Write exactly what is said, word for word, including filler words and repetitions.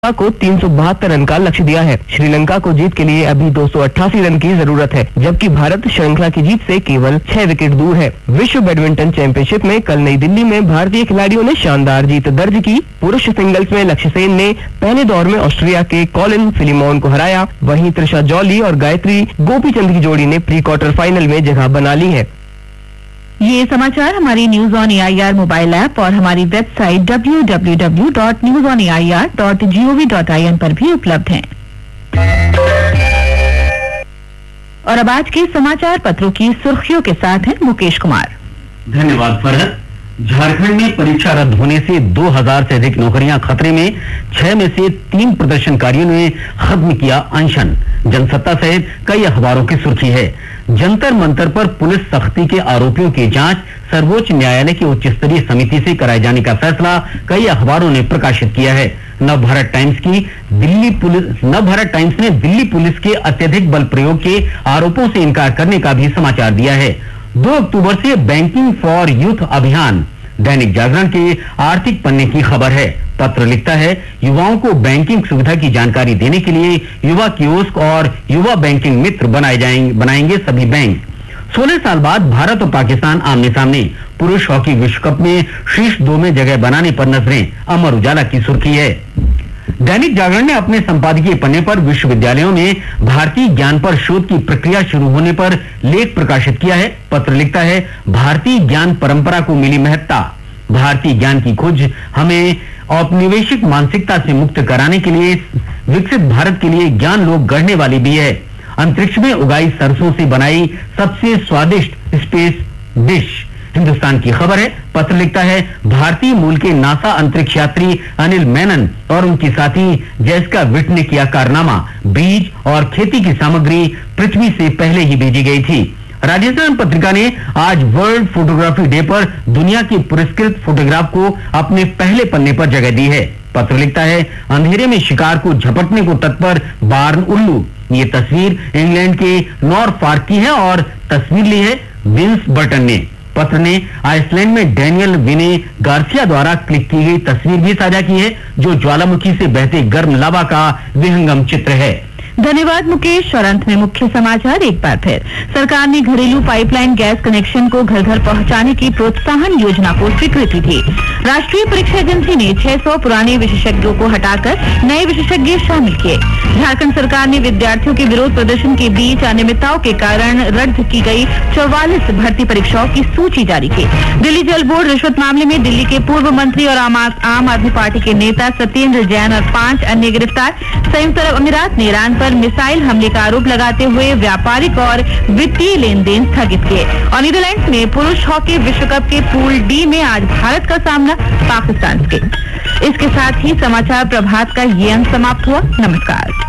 को तीन सौ बहत्तर रन का लक्ष्य दिया है। श्रीलंका को जीत के लिए अभी दो सौ अट्ठासी रन की जरूरत है, जबकि भारत श्रृंखला की जीत से केवल छह विकेट दूर है। विश्व बैडमिंटन चैंपियनशिप में कल नई दिल्ली में भारतीय खिलाड़ियों ने शानदार जीत दर्ज की। पुरुष सिंगल्स में लक्ष्य सेन ने पहले दौर में ऑस्ट्रिया के कॉलिन फिलिमोन को हराया। वहीं त्रिशा जॉली और गायत्री गोपीचंद की जोड़ी ने प्री क्वार्टर फाइनल में जगह बना ली है। ये समाचार हमारी news on A I R mobile app और हमारी website W W W dot news on A I R dot G O V dot I N पर भी उपलब्ध हैं। और अब आज के समाचार पत्रों की सुर्खियों के साथ हैं मुकेश कुमार। धन्यवाद फरहत। झारखंड में परीक्षा रद्द होने से दो हज़ार से अधिक नौकरियां खतरे में। छह में से तीन प्रदर्शनकारियों ने खत्म किया अनशन। जनसत्ता सहित कई अखबारों की सुर्खी है। जंतर मंतर पर पुलिस सख्ती के आरोपियों की जांच सर्वोच्च न्यायालय की उच्च स्तरीय समिति से कराए जाने का फैसला कई अखबारों ने प्रकाशित किया है। नवभारत टाइम्स की दिल्ली पुलिस नवभारत टाइम्स ने दिल्ली पुलिस के अत्यधिक बल प्रयोग के आरोपों से इनकार करने का भी समाचार दिया है। दो अक्टूबर से बैंकिंग फॉर यूथ अभियान दैनिक जागरण के आर्थिक पन्ने की खबर है। पत्र लिखता है, युवाओं को बैंकिंग सुविधा की जानकारी देने के लिए युवा कियोस्क और युवा बैंकिंग मित्र बनाए जाएंगे बनाएंगे सभी बैंक। सोलह साल बाद भारत और पाकिस्तान आमने सामने। पुरुष हॉकी विश्व कप में शीर्ष दो में जगह बनाने पर नजरें। अमर उजाला की सुर्खी है। दैनिक जागरण ने अपने संपादकीय पन्ने पर विश्वविद्यालयों में भारतीय ज्ञान पर शोध की प्रक्रिया शुरू होने पर लेख प्रकाशित किया है। पत्र लिखता है, भारतीय ज्ञान परंपरा को मिली महत्ता। भारतीय ज्ञान की खोज हमें औपनिवेशिक मानसिकता से मुक्त कराने के लिए विकसित भारत के लिए ज्ञान लोक गढ़ने वाली भी है। अंतरिक्ष में उगाई सरसों से बनाई सबसे स्वादिष्ट स्पेस डिश हिंदुस्तान की खबर है। पत्र लिखता है, भारतीय मूल के नासा अंतरिक्ष यात्री अनिल मेनन और उनकी साथी जैसिका विट ने किया कारनामा। बीज और खेती की सामग्री पृथ्वी से पहले ही भेजी गई थी। राजस्थान पत्रिका ने आज वर्ल्ड फोटोग्राफी डे पर दुनिया के पुरस्कृत फोटोग्राफ को अपने पहले पन्ने पर जगह दी है। पत्र लिखता है, अंधेरे में शिकार को झपटने को तत्पर बार्न उल्लू। ये तस्वीर इंग्लैंड के नॉरफॉर्क की है और तस्वीर ली है विंस बर्टन ने। पत्र ने आइसलैंड में डैनियल विने गार्सिया द्वारा क्लिक की गई तस्वीर भी साझा की है, जो ज्वालामुखी से बहते गर्म लावा का विहंगम चित्र है। धन्यवाद मुकेश। और अंत में मुख्य समाचार एक बार फिर। सरकार ने घरेलू पाइपलाइन गैस कनेक्शन को घर घर पहुंचाने की प्रोत्साहन योजना को स्वीकृति दी। राष्ट्रीय परीक्षा एजेंसी ने छह सौ पुराने विशेषज्ञों को हटाकर नए विशेषज्ञ शामिल किए। झारखंड सरकार ने विद्यार्थियों के विरोध प्रदर्शन के बीच अनियमितताओं के कारण रद्द की गई चौवालीस भर्ती परीक्षाओं की सूची जारी की। दिल्ली जल बोर्ड रिश्वत मामले में दिल्ली के पूर्व मंत्री और आम आदमी पार्टी के नेता सत्येंद्र जैन और पांच अन्य गिरफ्तार। संयुक्त अरब अमीरात ने ईरान पर मिसाइल हमले का आरोप लगाते हुए व्यापारिक और वित्तीय लेन देन स्थगित किए। और नीदरलैंड्स में पुरुष हॉकी विश्व कप के पूल डी में आज भारत का सामना पाकिस्तान से। इसके साथ ही समाचार प्रभात का ये अंक समाप्त हुआ। नमस्कार।